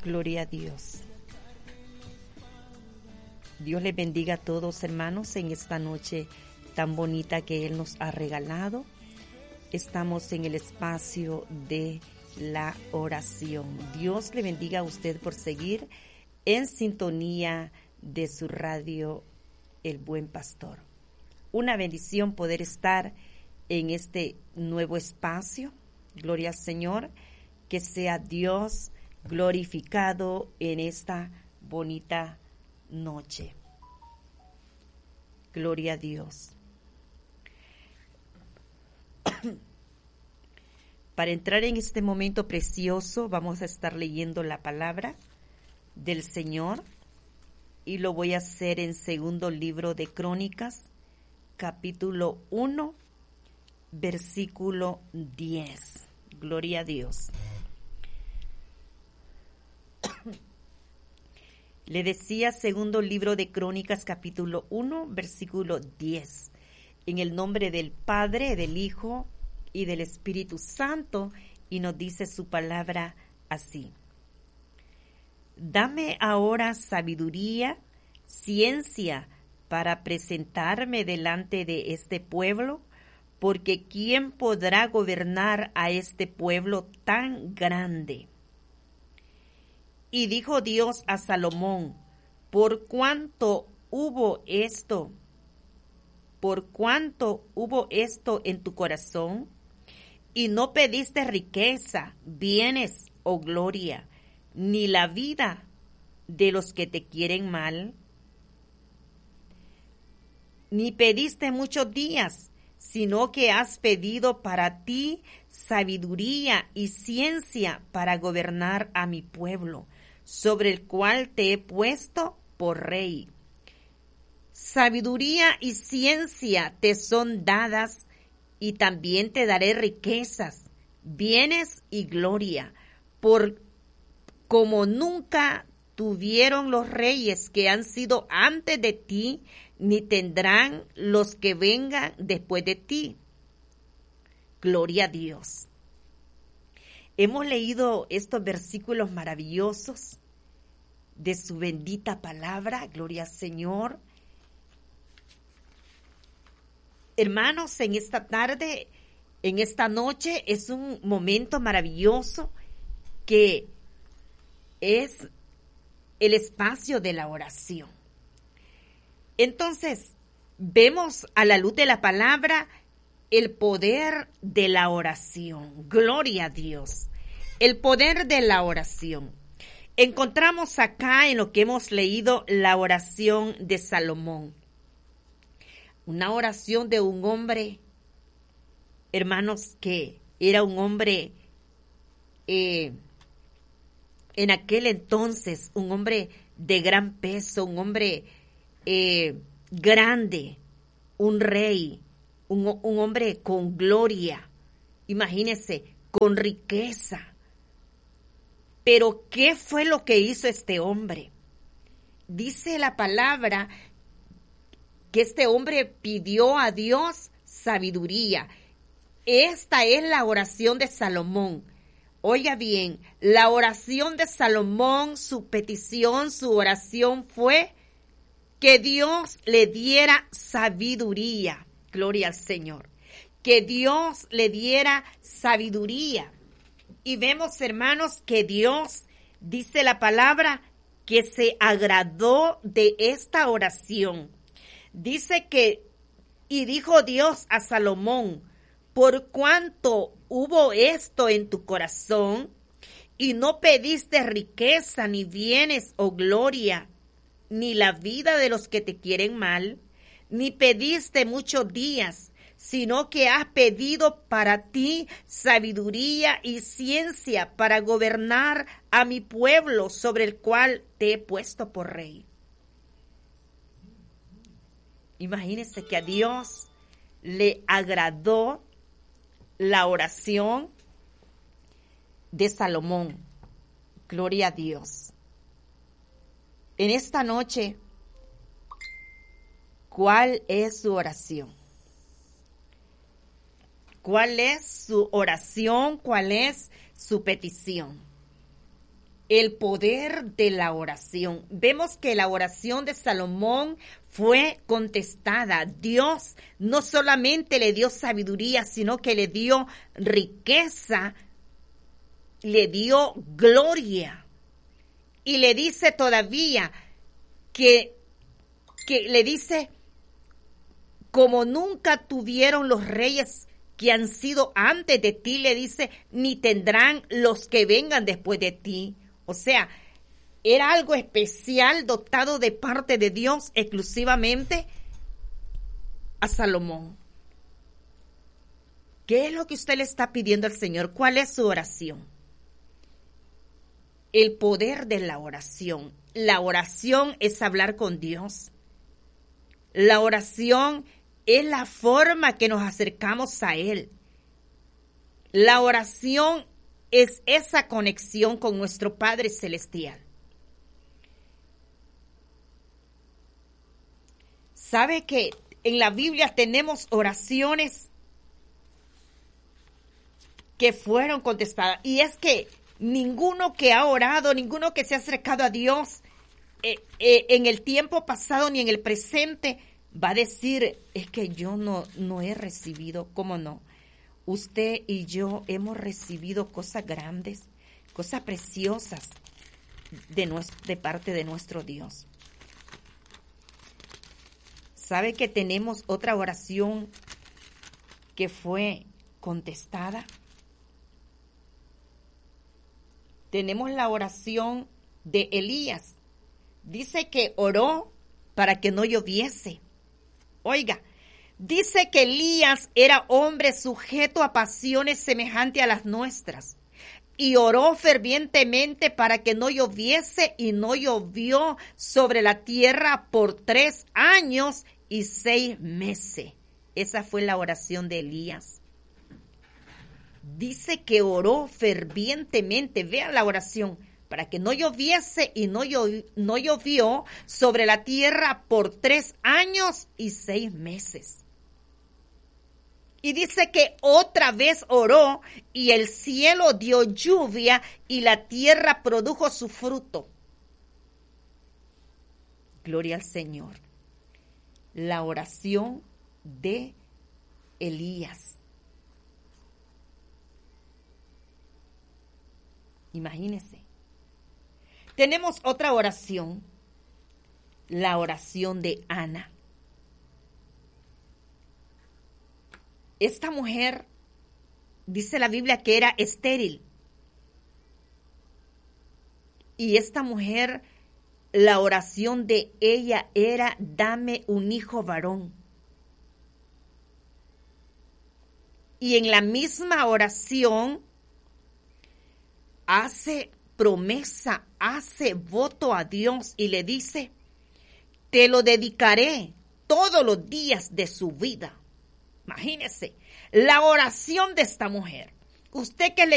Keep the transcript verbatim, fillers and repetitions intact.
Gloria a Dios. Dios les bendiga a todos, hermanos, en esta noche tan bonita que Él nos ha regalado. Estamos en el espacio de la oración. Dios le bendiga a usted por seguir en sintonía de su radio El Buen Pastor. Una bendición poder estar en este nuevo espacio. Gloria al Señor. Que sea Dios glorificado en esta bonita noche. Gloria a Dios. Para entrar en este momento precioso, vamos a estar leyendo la palabra del Señor y lo voy a hacer en segundo libro de Crónicas, capítulo uno, versículo diez. Gloria a Dios. Le decía segundo libro de Crónicas, capítulo uno, versículo diez. En el nombre del Padre, del Hijo y del Espíritu Santo, y nos dice su palabra así. Dame ahora sabiduría, ciencia, para presentarme delante de este pueblo, porque ¿quién podrá gobernar a este pueblo tan grande? Y dijo Dios a Salomón, por cuanto hubo esto, por cuanto hubo esto en tu corazón, y no pediste riqueza, bienes o gloria, ni la vida de los que te quieren mal, ni pediste muchos días, sino que has pedido para ti sabiduría y ciencia para gobernar a mi pueblo, sobre el cual te he puesto por rey. Sabiduría y ciencia te son dadas, y también te daré riquezas, bienes y gloria, por como nunca tuvieron los reyes que han sido antes de ti, ni tendrán los que vengan después de ti. Gloria a Dios. Hemos leído estos versículos maravillosos de su bendita palabra. Gloria al Señor. Hermanos, en esta tarde, en esta noche, es un momento maravilloso que es el espacio de la oración. Entonces, vemos a la luz de la palabra el poder de la oración. Gloria a Dios. El poder de la oración. Encontramos acá en lo que hemos leído la oración de Salomón. Una oración de un hombre, hermanos, que era un hombre eh, en aquel entonces, un hombre de gran peso, un hombre eh, grande, un rey, un, un hombre con gloria, imagínense, con riqueza. Pero ¿qué fue lo que hizo este hombre? Dice la palabra que este hombre pidió a Dios sabiduría. Esta es la oración de Salomón. Oiga bien, la oración de Salomón, su petición, su oración fue que Dios le diera sabiduría. Gloria al Señor. Que Dios le diera sabiduría. Y vemos, hermanos, que Dios, dice la palabra, que se agradó de esta oración. Dice que, y dijo Dios a Salomón, por cuanto hubo esto en tu corazón, y no pediste riqueza, ni bienes o gloria, ni la vida de los que te quieren mal, ni pediste muchos días, sino que has pedido para ti sabiduría y ciencia para gobernar a mi pueblo sobre el cual te he puesto por rey. Imagínense que a Dios le agradó la oración de Salomón. Gloria a Dios. En esta noche, ¿cuál es su oración? ¿Cuál es su oración? ¿Cuál es su petición? el poder de la oración. Vemos que la oración de Salomón fue contestada. Dios no solamente le dio sabiduría, sino que le dio riqueza, le dio gloria. Y le dice todavía que, que le dice, como nunca tuvieron los reyes que han sido antes de ti, le dice, ni tendrán los que vengan después de ti. O sea, era algo especial dotado de parte de Dios exclusivamente a Salomón. ¿Qué es lo que usted le está pidiendo al Señor? ¿Cuál es su oración? El poder de la oración. La oración es hablar con Dios. La oración es la forma que nos acercamos a Él. La oración es esa conexión con nuestro Padre Celestial. ¿Sabe que en la Biblia tenemos oraciones que fueron contestadas? Y es que ninguno que ha orado, ninguno que se ha acercado a Dios eh, eh, en el tiempo pasado ni en el presente va a decir, es que yo no, no he recibido. ¿Cómo no? Usted y yo hemos recibido cosas grandes, cosas preciosas de, nuestro, de parte de nuestro Dios. ¿Sabe que tenemos otra oración que fue contestada? Tenemos la oración de Elías. Dice que oró para que no lloviese. Oiga, dice que Elías era hombre sujeto a pasiones semejantes a las nuestras y oró fervientemente para que no lloviese y no llovió sobre la tierra por tres años y seis meses. Esa fue la oración de Elías. Dice que oró fervientemente. Vean la oración. Para que no lloviese y no, llov- no llovió sobre la tierra por tres años y seis meses. Y dice que otra vez oró y el cielo dio lluvia y la tierra produjo su fruto. Gloria al Señor. La oración de Elías. Imagínense. Tenemos otra oración, la oración de Ana. Esta mujer, dice la Biblia que era estéril. Y esta mujer, la oración de ella era, dame un hijo varón. Y en la misma oración hace promesa, hace voto a Dios y le dice, te lo dedicaré todos los días de su vida. Imagínese la oración de esta mujer. Usted que le